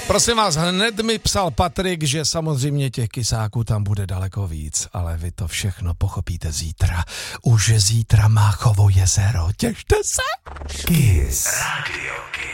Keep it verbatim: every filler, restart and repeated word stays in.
Prosím vás, hned mi psal Patrik, že samozřejmě těch kysáků tam bude daleko víc, ale vy to všechno pochopíte zítra. Už zítra Máchovo jezero. Těšte se! Kiss. Radio Kiss.